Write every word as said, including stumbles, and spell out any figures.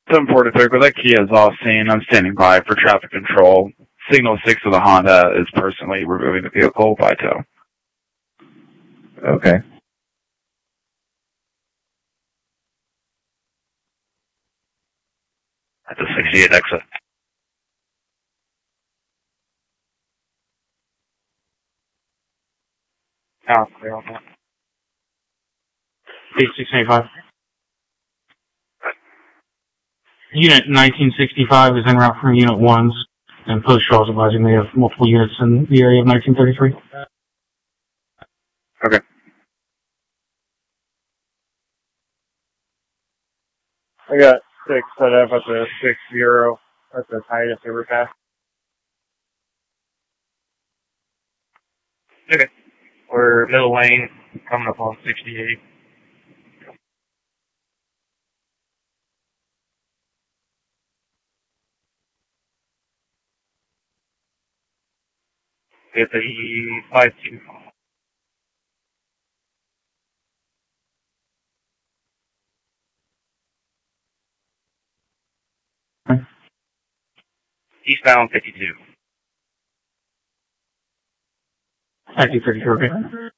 seven forty-three, but that Kia is off scene. I'm standing by for traffic control. Signal six of the Honda is personally removing the vehicle by tow. Okay. At the sixty-eight exit. Oh, clear on that. eighty-six eighty-five. Unit nineteen sixty-five is en route from Unit one's, and Post Charles advising they have multiple units in the area of nineteen thirty-three. Okay. I got six set up at the six zero at the Titus overpass. Okay. We're middle lane, coming up on sixty-eight. At the five two. Okay. Eastbound fifty-two. nineteen thirty-two, okay.